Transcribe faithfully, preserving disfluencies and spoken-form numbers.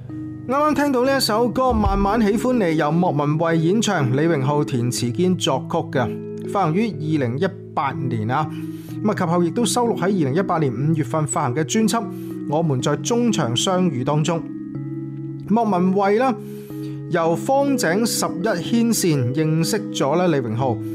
啱啱聽到呢一首歌《慢慢喜歡你》，由莫文蔚演唱，李榮浩填詞兼作曲嘅，發行於二零一八年啊。咁啊，及後亦都收錄喺二零一八年五月份發行嘅專輯《我們在中場相遇》當中。莫文蔚啦，由方井十一牽線認識咗咧李榮浩，